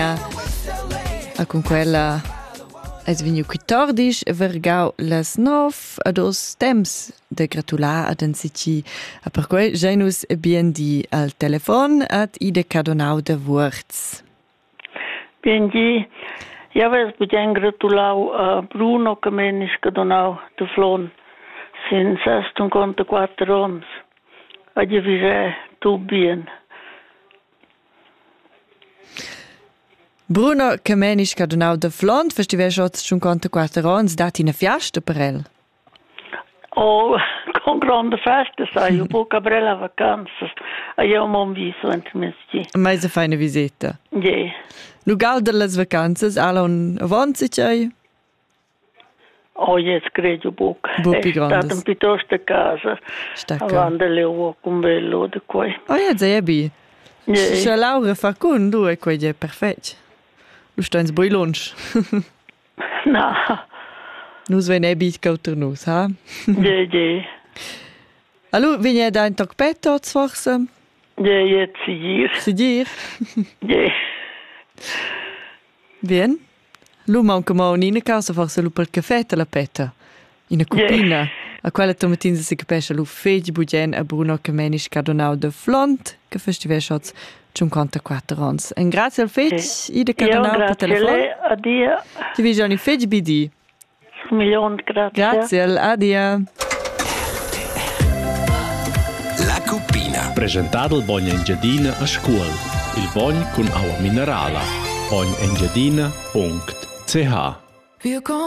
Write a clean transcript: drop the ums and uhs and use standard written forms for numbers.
Cupina. E con quella es vegniu 14 vergau las 9 ad os temps de gratular ad ensitgi. A per quei genus bien di al telefon ad ide cadonau de Wurz. Bien di. Ja, ves budem gratulau a Bruno Kamenisch cadonau de Flon. Sin 64 ans. Ad je vise tu bien. Bruno Kamenisch cadonau de Flon, festivè schon 54 ans, dat in a fiasta per el. Oh, con grande festa, sai, io può cabrella vacanze. E io m'ho visto entro mesti. Ma è una visita. Yeah. Lu gauder las vacanzas, alla un avanzicei? Oh, jetzt credo buc. Bupi grandes. Stato piuttosto a casa. Stacca. Avanda le uo con bello de quei. Oh, jetzt ebi. Yeah. Se Laura fa con, du e quei è perfetto. Du steins boi lunch. No. Nus ven ebi cauter nus, ha? Yeah, yeah. Allo, viene da un toc petto, forse? Yeah, jetzt sie Si dir? Yeah. Bien. Lu manca mo in casa forse lu per caffè la petta. In a cupina. A quella tomatina si capisce lu fegi bugen a Bruno Kamenisch cadonau de Flont, che festivè shots 54 ans. En grazie al feg, ide cadonau per telefon. Grazie a dia. Ti vi già ni feg bidi. Milion grazie. Grazie al adia. La Cupina. Presentato il Bogna Engiadina a scuola. Il Bogna con acqua minerale. bognaengiadina.ch